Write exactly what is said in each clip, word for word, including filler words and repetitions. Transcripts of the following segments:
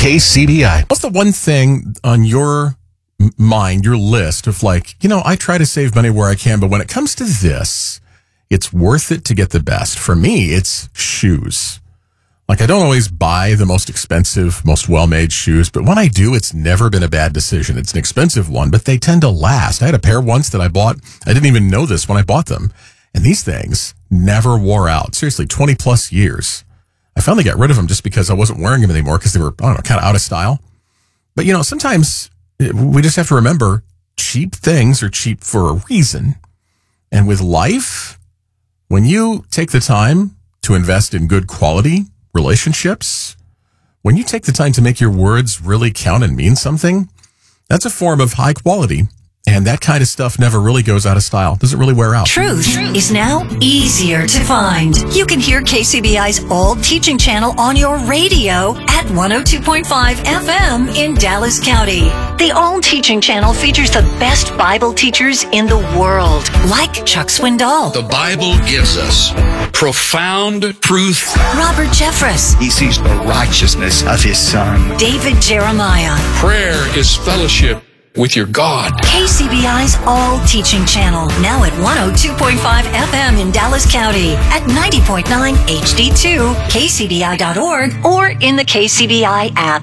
K C B I. What's the one thing on your m- mind, your list of like, you know, I try to save money where I can, but when it comes to this, it's worth it to get the best. For me, it's shoes. Like, I don't always buy the most expensive, most well-made shoes, but when I do, it's never been a bad decision. It's an expensive one, but they tend to last. I had a pair once that I bought. I didn't even know this when I bought them. And these things never wore out. Seriously, twenty plus years. I finally got rid of them just because I wasn't wearing them anymore because they were, I don't know, kind of out of style. But, you know, sometimes we just have to remember cheap things are cheap for a reason. And with life, when you take the time to invest in good quality relationships, when you take the time to make your words really count and mean something, that's a form of high quality. And that kind of stuff never really goes out of style. Doesn't really wear out. Truth is now easier to find. You can hear K C B I's All Teaching Channel on your radio at one oh two point five F M in Dallas County. The All Teaching Channel features the best Bible teachers in the world, like Chuck Swindoll. The Bible gives us profound truth. Robert Jeffress. He sees the righteousness of his Son. David Jeremiah. Prayer is fellowship with your God. K C B I's All Teaching Channel, now at one oh two point five F M in Dallas County, at ninety point nine H D two, K C B I dot org, or in the K C B I app.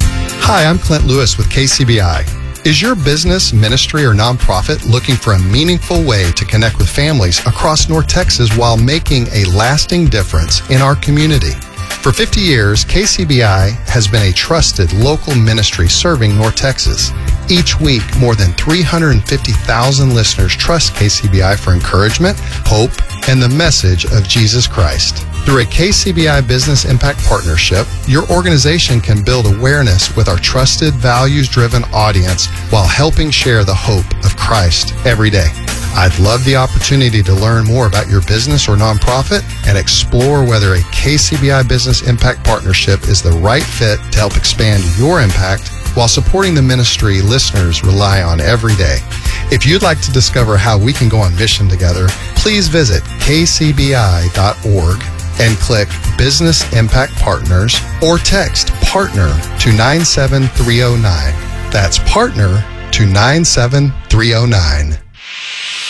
Hi, I'm Clint Lewis with K C B I. Is your business, ministry, or nonprofit looking for a meaningful way to connect with families across North Texas while making a lasting difference in our community? For fifty years, K C B I has been a trusted local ministry serving North Texas. Each week, more than three hundred fifty thousand listeners trust K C B I for encouragement, hope, and the message of Jesus Christ. Through a K C B I Business Impact Partnership, your organization can build awareness with our trusted, values-driven audience while helping share the hope of Christ every day. I'd love the opportunity to learn more about your business or nonprofit and explore whether a K C B I Business Impact Partnership is the right fit to help expand your impact while supporting the ministry listeners rely on every day. If you'd like to discover how we can go on mission together, please visit K C B I dot org and click Business Impact Partners or text PARTNER to nine seven three oh nine. That's PARTNER to nine seven three oh nine.